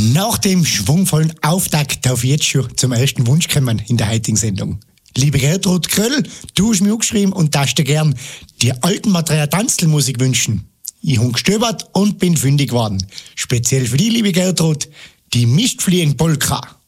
Nach dem schwungvollen Auftakt darf ich jetzt schon zum ersten Wunsch kommen in der heutigen Sendung. Liebe Gertrud Kröll, du hast mir angeschrieben und darfst dir gern die alten Material-Tanzl-Musik wünschen. Ich habe gestöbert und bin fündig geworden. Speziell für die, liebe Gertrud, die Mistfliegen-Polka.